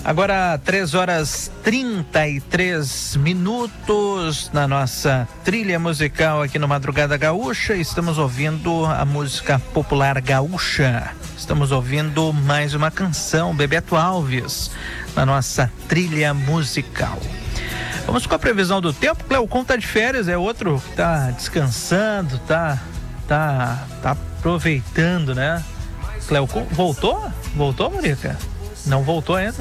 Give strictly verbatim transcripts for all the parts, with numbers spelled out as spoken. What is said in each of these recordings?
Agora, três horas trinta e três minutos na nossa trilha musical aqui no Madrugada Gaúcha. Estamos ouvindo a música popular gaúcha. Estamos ouvindo mais uma canção, Bebeto Alves, na nossa trilha musical. Vamos com a previsão do tempo. Cleocon tá de férias, é outro que tá descansando, tá, tá, tá aproveitando, né? Cleocon, voltou? Voltou, Murica? Não voltou ainda?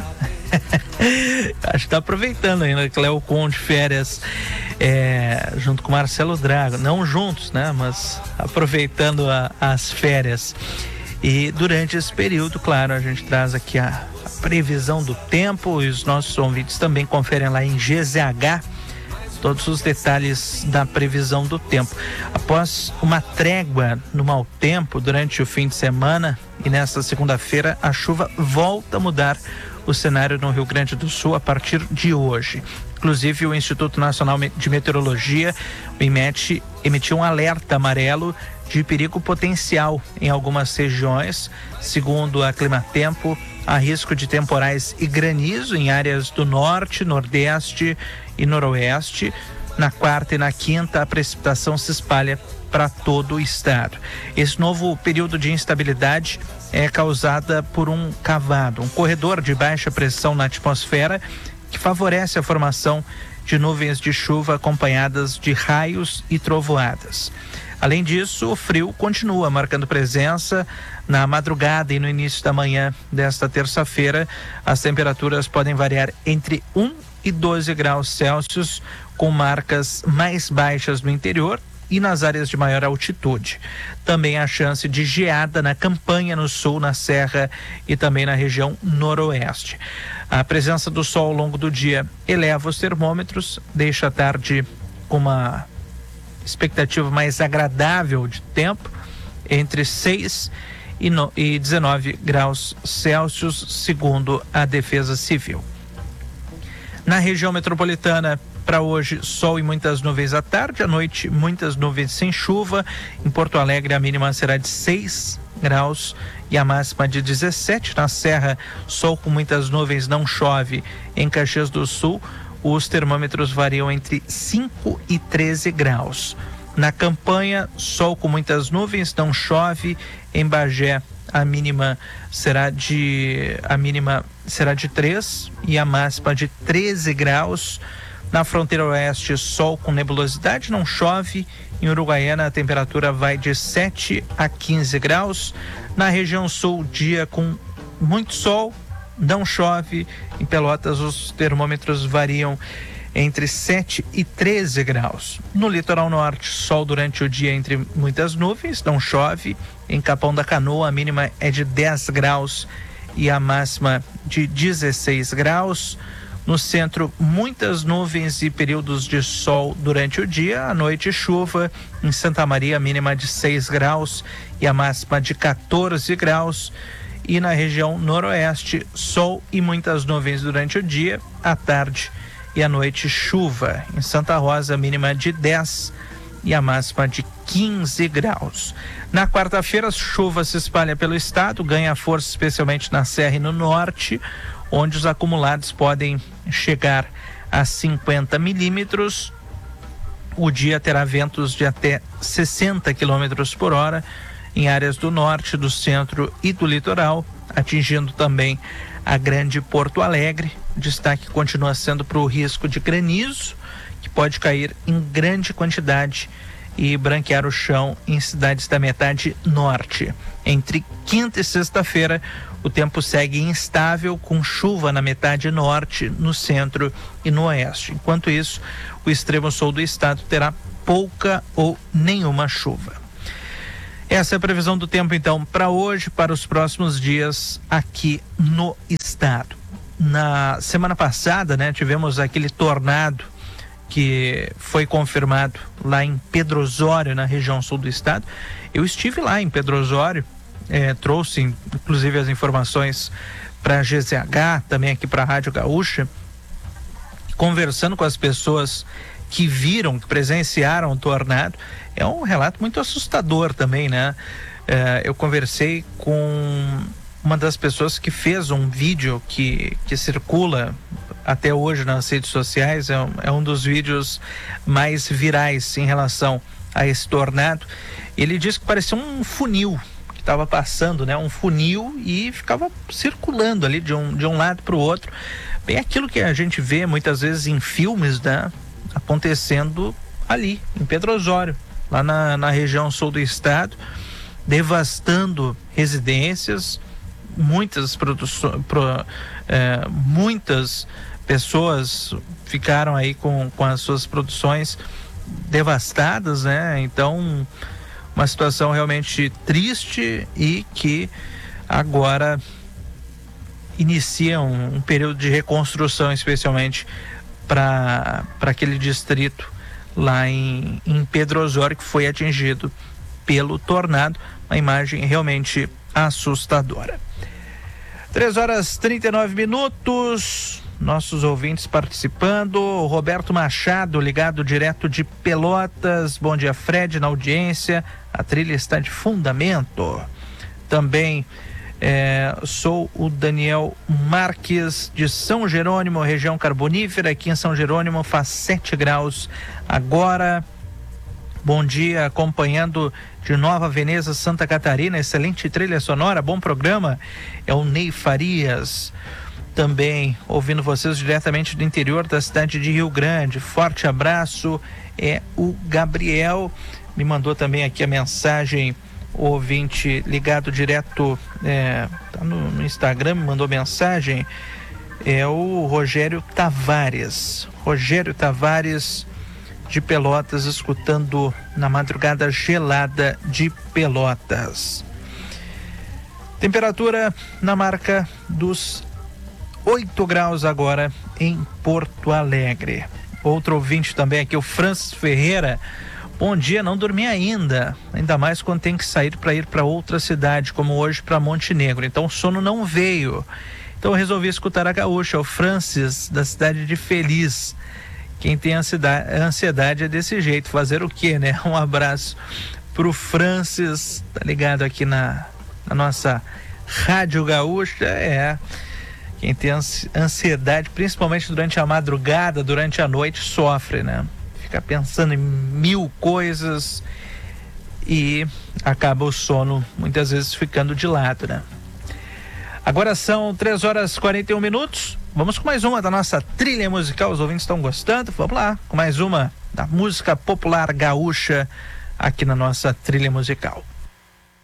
Acho que tá aproveitando ainda, Cleocon de férias, é, junto com Marcelo Drago, não juntos, né? Mas aproveitando a, as férias. E durante esse período, claro, a gente traz aqui a, a previsão do tempo, e os nossos ouvintes também conferem lá em G Z H todos os detalhes da previsão do tempo. Após uma trégua no mau tempo durante o fim de semana e nesta segunda-feira, a chuva volta a mudar o cenário no Rio Grande do Sul a partir de hoje. Inclusive, o Instituto Nacional de Meteorologia, o IMET, emitiu um alerta amarelo de perigo potencial em algumas regiões. Segundo a Climatempo, há risco de temporais e granizo em áreas do norte, nordeste e noroeste. Na quarta e na quinta, a precipitação se espalha para todo o estado. Esse novo período de instabilidade é causada por um cavado, um corredor de baixa pressão na atmosfera que favorece a formação de nuvens de chuva acompanhadas de raios e trovoadas. Além disso, o frio continua marcando presença na madrugada e no início da manhã desta terça-feira. As temperaturas podem variar entre um e doze graus Celsius, com marcas mais baixas no interior e nas áreas de maior altitude. Também há chance de geada na Campanha, no sul, na Serra e também na região noroeste. A presença do sol ao longo do dia eleva os termômetros, deixa a tarde com uma expectativa mais agradável de tempo, entre seis e dezenove graus Celsius, segundo a Defesa Civil. Na região metropolitana, para hoje, sol e muitas nuvens à tarde, à noite, muitas nuvens sem chuva. Em Porto Alegre, a mínima será de seis graus e a máxima de dezessete. Na Serra, sol com muitas nuvens, não chove. Em Caxias do Sul, os termômetros variam entre cinco e treze graus. Na Campanha, sol com muitas nuvens, não chove. Em Bagé, a mínima será de a mínima será de três e a máxima de treze graus. Na fronteira oeste, sol com nebulosidade, não chove. Em Uruguaiana, a temperatura vai de sete a quinze graus. Na região sul, dia com muito sol, não chove. Em Pelotas, os termômetros variam entre sete e treze graus. No litoral norte, sol durante o dia entre muitas nuvens, não chove. Em Capão da Canoa, a mínima é de dez graus e a máxima de dezesseis graus. No centro, muitas nuvens e períodos de sol durante o dia, à noite chuva. Em Santa Maria, a mínima de seis graus e a máxima de quatorze graus. E na região noroeste, sol e muitas nuvens durante o dia, à tarde e à noite chuva. Em Santa Rosa, a mínima de dez e a máxima de quinze graus. Na quarta-feira, a chuva se espalha pelo estado, ganha força especialmente na Serra e no norte, onde os acumulados podem chegar a cinquenta milímetros. O dia terá ventos de até sessenta quilômetros por hora em áreas do norte, do centro e do litoral, atingindo também a Grande Porto Alegre. Destaque continua sendo para o risco de granizo, que pode cair em grande quantidade e branquear o chão em cidades da metade norte. Entre quinta e sexta-feira, o tempo segue instável, com chuva na metade norte, no centro e no oeste. Enquanto isso, o extremo sul do estado terá pouca ou nenhuma chuva. Essa é a previsão do tempo, então, para hoje, para os próximos dias aqui no estado. Na semana passada, né, tivemos aquele tornado que foi confirmado lá em Pedro Osório, na região sul do estado. Eu estive lá em Pedro Osório, é, trouxe inclusive as informações para a G Z H, também aqui para a Rádio Gaúcha, conversando com as pessoas que viram, que presenciaram o tornado. É um relato muito assustador também, né? É, eu conversei com uma das pessoas que fez um vídeo que, que circula até hoje nas redes sociais, é um, é um dos vídeos mais virais em relação a esse tornado. Ele disse que parecia um funil que estava passando, né? Um funil e ficava circulando ali de um, de um lado para o outro. Bem aquilo que a gente vê muitas vezes em filmes, né? Acontecendo ali, em Pedro Osório, lá na, na região sul do estado, devastando residências, muitas produções, pro, é, muitas pessoas ficaram aí com, com as suas produções devastadas, né? Então, uma situação realmente triste e que agora inicia um, um período de reconstrução, especialmente para para aquele distrito lá em, em Pedro Osório, que foi atingido pelo tornado. Uma imagem realmente assustadora. três horas e trinta e nove minutos, nossos ouvintes participando. O Roberto Machado, ligado direto de Pelotas. Bom dia, Fred, na audiência. A trilha está de fundamento. Também é, sou o Daniel Marques, de São Jerônimo, região carbonífera. Aqui em São Jerônimo faz sete graus agora. Bom dia, acompanhando de Nova Veneza, Santa Catarina. Excelente trilha sonora, bom programa. É o Ney Farias. Também ouvindo vocês diretamente do interior da cidade de Rio Grande. Forte abraço. É o Gabriel. Me mandou também aqui a mensagem, o ouvinte ligado direto é, tá no, no Instagram, me mandou mensagem. É o Rogério Tavares. Rogério Tavares, de Pelotas, escutando na madrugada gelada de Pelotas. Temperatura na marca dos oito graus agora em Porto Alegre. Outro ouvinte também aqui, o Francis Ferreira. Bom dia, não dormi ainda, ainda mais quando tem que sair para ir para outra cidade, como hoje para Montenegro. Então o sono não veio. Então eu resolvi escutar a gaúcha, o Francis, da cidade de Feliz. Quem tem ansiedade, ansiedade é desse jeito, fazer o quê, né? Um abraço pro Francis, tá ligado aqui na, na nossa Rádio Gaúcha. É, quem tem ansiedade, principalmente durante a madrugada, durante a noite, sofre, né? Fica pensando em mil coisas e acaba o sono muitas vezes ficando de lado, né? Agora são três horas e quarenta e um minutos. Vamos com mais uma da nossa trilha musical. Os ouvintes estão gostando? Vamos lá, com mais uma da música popular gaúcha aqui na nossa trilha musical.